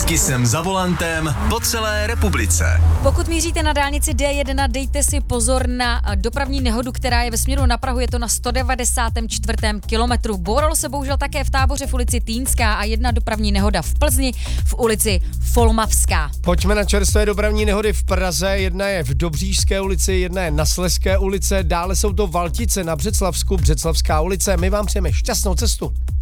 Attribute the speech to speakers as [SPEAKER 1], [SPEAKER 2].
[SPEAKER 1] Vždycky jsem za volantem po celé republice.
[SPEAKER 2] Pokud míříte na dálnici D1, dejte si pozor na dopravní nehodu, která je ve směru na Prahu, je to na 194. kilometru. Bouralo se bohužel také v Táboře v ulici Týnská a jedna dopravní nehoda v Plzni v ulici Folmavská.
[SPEAKER 3] Pojďme na čerstvé dopravní nehody v Praze. Jedna je v Dobříšské ulici, jedna je na Slezské ulici, dále jsou to Valtice na Břeclavsku, Břeclavská ulice. My vám přejeme šťastnou cestu.